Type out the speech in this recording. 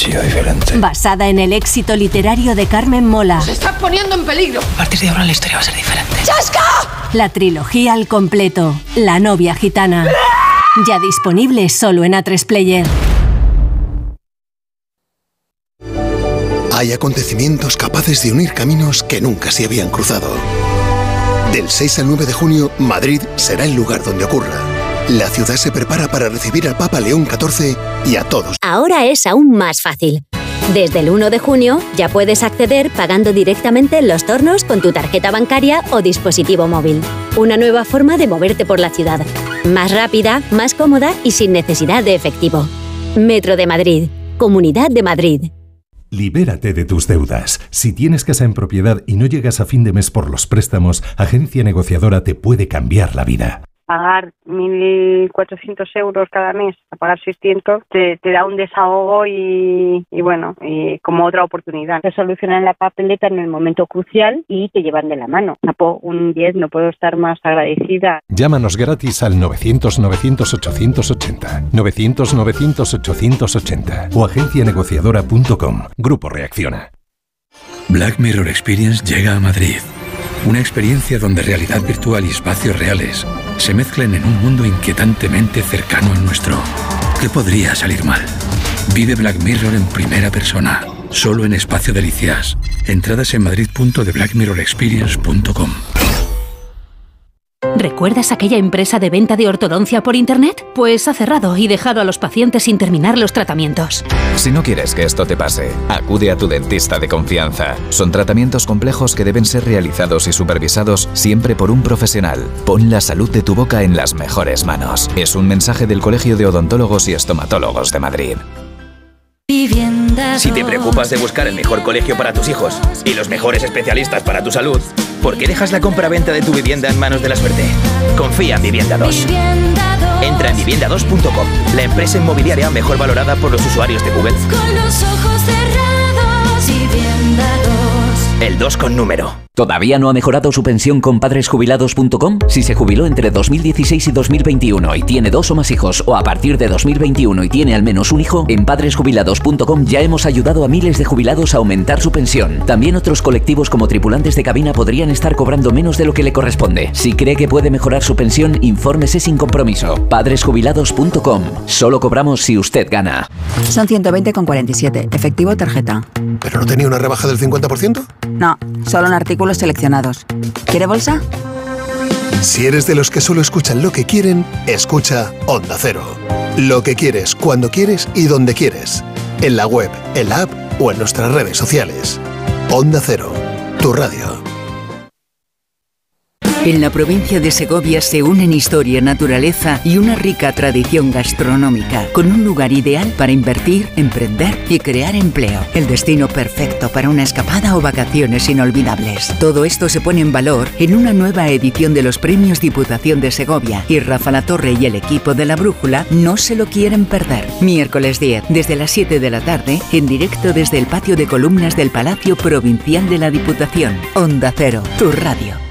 sido diferente. Basada en el éxito literario de Carmen Mola. ¡Se está poniendo en peligro! A partir de ahora la historia va a ser diferente. ¡Chasca! La trilogía al completo. La novia gitana. Ya disponible solo en A3 Player. Hay acontecimientos capaces de unir caminos que nunca se habían cruzado. Del 6 al 9 de junio, Madrid será el lugar donde ocurra. La ciudad se prepara para recibir al Papa León XIV y a todos. Ahora es aún más fácil. Desde el 1 de junio ya puedes acceder pagando directamente en los tornos con tu tarjeta bancaria o dispositivo móvil. Una nueva forma de moverte por la ciudad. Más rápida, más cómoda y sin necesidad de efectivo. Metro de Madrid. Comunidad de Madrid. Libérate de tus deudas. Si tienes casa en propiedad y no llegas a fin de mes por los préstamos, Agencia Negociadora te puede cambiar la vida. Pagar 1.400 euros cada mes, a pagar 600, te da un desahogo y como otra oportunidad. Te solucionan la papeleta en el momento crucial y te llevan de la mano. Un 10, no puedo estar más agradecida. Llámanos gratis al 900-900-880, 900-900-880 o agencianegociadora.com. Grupo Reacciona. Black Mirror Experience llega a Madrid. Una experiencia donde realidad virtual y espacios reales se mezclan en un mundo inquietantemente cercano al nuestro. ¿Qué podría salir mal? Vive Black Mirror en primera persona, solo en Espacio Delicias. Entradas en madrid.theblackmirrorexperience.com. ¿Recuerdas aquella empresa de venta de ortodoncia por internet? Pues ha cerrado y dejado a los pacientes sin terminar los tratamientos. Si no quieres que esto te pase, acude a tu dentista de confianza. Son tratamientos complejos que deben ser realizados y supervisados siempre por un profesional. Pon la salud de tu boca en las mejores manos. Es un mensaje del Colegio de Odontólogos y Estomatólogos de Madrid. Si te preocupas de buscar el mejor colegio para tus hijos y los mejores especialistas para tu salud, ¿por qué dejas la compra-venta de tu vivienda en manos de la suerte? Confía en Vivienda 2. Entra en vivienda2.com, la empresa inmobiliaria mejor valorada por los usuarios de Google. Con los ojos cerrados, Vivienda 2. El 2 con número. ¿Todavía no ha mejorado su pensión con padresjubilados.com? Si se jubiló entre 2016 y 2021 y tiene 2 o más hijos, o a partir de 2021 y tiene al menos un hijo, en padresjubilados.com ya hemos ayudado a miles de jubilados a aumentar su pensión. También otros colectivos como tripulantes de cabina podrían estar cobrando menos de lo que le corresponde. Si cree que puede mejorar su pensión, infórmese sin compromiso. Padresjubilados.com. Solo cobramos si usted gana. Son 120,47. Efectivo tarjeta. ¿Pero no tenía una rebaja del 50%? No, solo en artículos seleccionados. ¿Quiere bolsa? Si eres de los que solo escuchan lo que quieren, escucha Onda Cero. Lo que quieres, cuando quieres y donde quieres. En la web, en la app o en nuestras redes sociales. Onda Cero, tu radio. En la provincia de Segovia se unen historia, naturaleza y una rica tradición gastronómica, con un lugar ideal para invertir, emprender y crear empleo. El destino perfecto para una escapada o vacaciones inolvidables. Todo esto se pone en valor en una nueva edición de los Premios Diputación de Segovia, y Rafa Latorre y el equipo de La Brújula no se lo quieren perder. Miércoles 10, desde las 7 de la tarde, en directo desde el patio de columnas del Palacio Provincial de la Diputación. Onda Cero, tu radio.